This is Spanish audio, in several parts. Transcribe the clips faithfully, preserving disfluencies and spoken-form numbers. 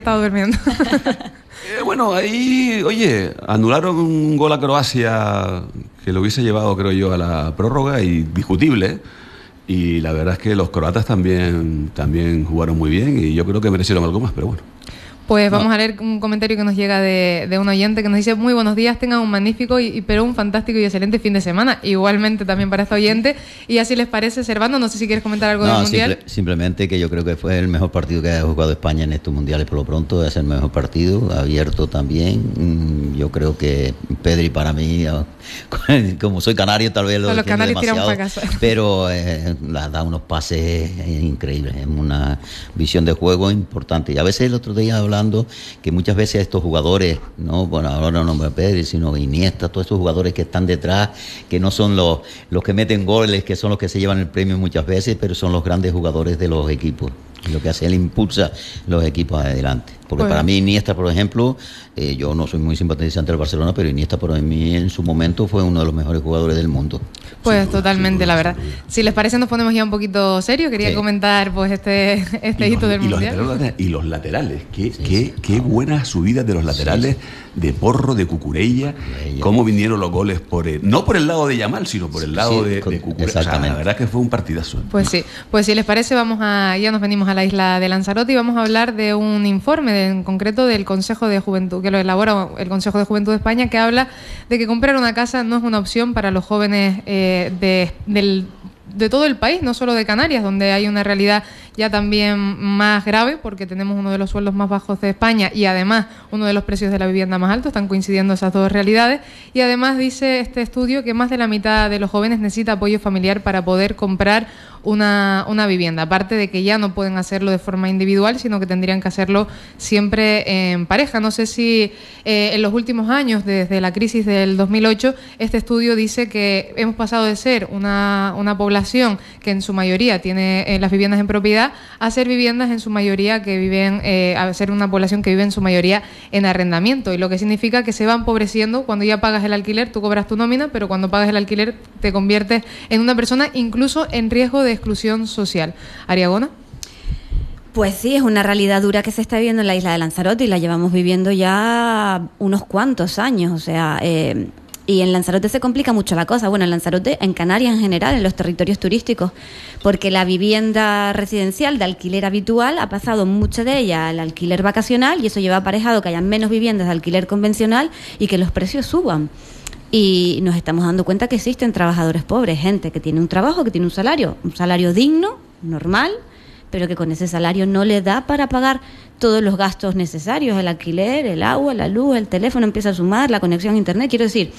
Estaba durmiendo. eh, bueno, ahí, oye, anularon un gol a Croacia que lo hubiese llevado, creo yo, a la prórroga y discutible. Y la verdad es que los croatas también, también jugaron muy bien y yo creo que merecieron algo más, pero bueno. Pues vamos no. a leer un comentario que nos llega de, de un oyente que nos dice: muy buenos días, tengan un magnífico y, y pero un fantástico y excelente fin de semana. Igualmente también para este oyente. Y así les parece, Servando, no sé si quieres comentar algo no, del Mundial. Simple, simplemente que yo creo que fue el mejor partido que ha jugado España en estos mundiales por lo pronto, es el mejor partido, abierto también. Yo creo que Pedri para mí, como soy canario tal vez lo los canarios demasiado, tiran para casa. pero eh, da unos pases increíbles, es una visión de juego importante. Y a veces el otro día hablando que muchas veces estos jugadores, no, bueno, ahora no nombro a Pedri, sino Iniesta, todos estos jugadores que están detrás, que no son los, los que meten goles, que son los que se llevan el premio muchas veces, pero son los grandes jugadores de los equipos. Y lo que hace él impulsa los equipos adelante. Porque pues, para mí Iniesta, por ejemplo, eh, yo no soy muy simpatizante del Barcelona, pero Iniesta para mí en su momento fue uno de los mejores jugadores del mundo. Pues sí, totalmente, sí, la verdad. Si les parece, nos ponemos ya un poquito serio. Quería sí. comentar pues este, este hito del y Mundial. Los laterales, y los laterales, qué, sí, qué, sí. qué buenas subidas de los laterales, sí, sí. de Porro, de Cucurella, cómo vinieron los goles, por el, no por el lado de Yamal, sino por el lado sí, de, de Cucurella. Exactamente. O sea, la verdad que fue un partidazo. Pues sí, pues si les parece, vamos a ya nos venimos a la isla de Lanzarote y vamos a hablar de un informe, de, en concreto del Consejo de Juventud, que lo elabora el Consejo de Juventud de España, que habla de que comprar una casa no es una opción para los jóvenes eh, de, del de todo el país, no solo de Canarias, donde hay una realidad ya también más grave, porque tenemos uno de los sueldos más bajos de España y además uno de los precios de la vivienda más altos, están coincidiendo esas dos realidades. Y además dice este estudio que más de la mitad de los jóvenes necesita apoyo familiar para poder comprar una, una vivienda, aparte de que ya no pueden hacerlo de forma individual, sino que tendrían que hacerlo siempre en pareja. No sé si eh, en los últimos años, desde la crisis del dos mil ocho, este estudio dice que hemos pasado de ser una, una población que en su mayoría tiene eh, las viviendas en propiedad a ser viviendas en su mayoría que viven, eh, a ser una población que vive en su mayoría en arrendamiento, y lo que significa que se va empobreciendo. Cuando ya pagas el alquiler, tú cobras tu nómina, pero cuando pagas el alquiler te conviertes en una persona incluso en riesgo de exclusión social. Ariagona. Pues sí, es una realidad dura que se está viviendo en la isla de Lanzarote y la llevamos viviendo ya unos cuantos años, o sea, eh, y en Lanzarote se complica mucho la cosa. Bueno, en Lanzarote, en Canarias en general, en los territorios turísticos, porque la vivienda residencial de alquiler habitual ha pasado mucho de ella al alquiler vacacional, y eso lleva aparejado que haya menos viviendas de alquiler convencional y que los precios suban. Y nos estamos dando cuenta que existen trabajadores pobres, gente que tiene un trabajo, que tiene un salario, un salario digno, normal, pero que con ese salario no le da para pagar todos los gastos necesarios, el alquiler, el agua, la luz, el teléfono, empieza a sumar, la conexión a internet, quiero decir.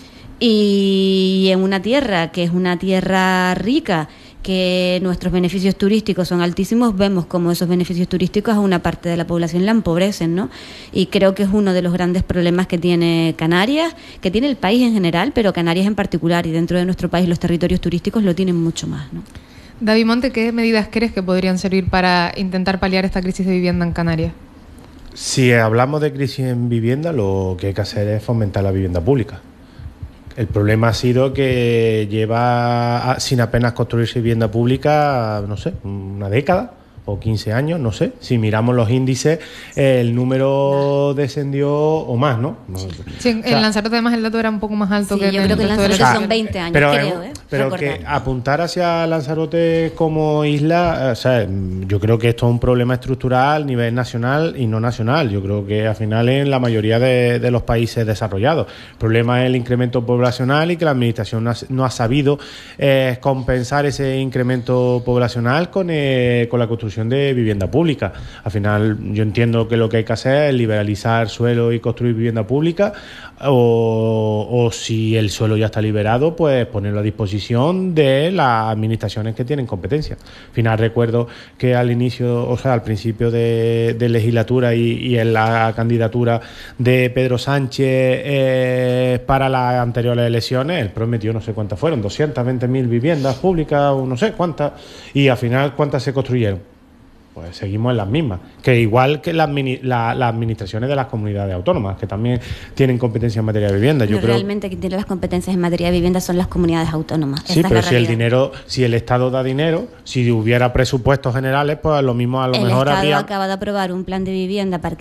Y en una tierra que es una tierra rica, que nuestros beneficios turísticos son altísimos, vemos cómo esos beneficios turísticos a una parte de la población la empobrecen, ¿no? Y creo que es uno de los grandes problemas que tiene Canarias, que tiene el país en general, pero Canarias en particular, y dentro de nuestro país los territorios turísticos lo tienen mucho más, ¿no? David Monte, ¿qué medidas crees que podrían servir para intentar paliar esta crisis de vivienda en Canarias? Si hablamos de crisis en vivienda, lo que hay que hacer es fomentar la vivienda pública. El problema ha sido que lleva sin apenas construirse vivienda pública, no sé, una década o quince años, no sé. Si miramos los índices, el número descendió o más, ¿no? Sí, sí, en, o sea, en Lanzarote además el dato era un poco más alto, sí, que yo en creo que en Lanzarote la... son veinte años, pero, creo, ¿eh? Pero Recordar. que apuntar hacia Lanzarote como isla, o sea, yo creo que esto es un problema estructural a nivel nacional y no nacional. Yo creo que al final en la mayoría de, de los países desarrollados. El problema es el incremento poblacional y que la administración no ha, no ha sabido eh, compensar ese incremento poblacional con, eh, con la construcción de vivienda pública. Al final yo entiendo que lo que hay que hacer es liberalizar suelo y construir vivienda pública, o, o si el suelo ya está liberado, pues ponerlo a disposición de las administraciones que tienen competencia. Al final recuerdo que al inicio, o sea, al principio de, de legislatura y, y en la candidatura de Pedro Sánchez eh, para las anteriores elecciones, él prometió no sé cuántas fueron, doscientas veinte mil viviendas públicas o no sé cuántas, y al final ¿cuántas se construyeron? pues seguimos en las mismas. Que igual que las la, la administraciones de las comunidades autónomas, que también tienen competencia en materia de vivienda. Yo pero creo... realmente quien tiene las competencias en materia de vivienda son las comunidades autónomas. Sí, Esa pero es la si el realidad. dinero, si el Estado da dinero, si hubiera presupuestos generales, pues a lo mismo a lo el mejor Estado habría... acaba de aprobar un plan de vivienda para